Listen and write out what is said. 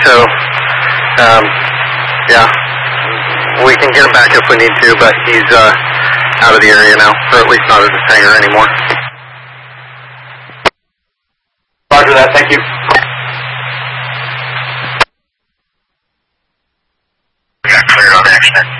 so, yeah, we can get him back if we need to, but he's out of the area now, or at least not at his hangar anymore. Roger that, thank you. Yeah, clear on action.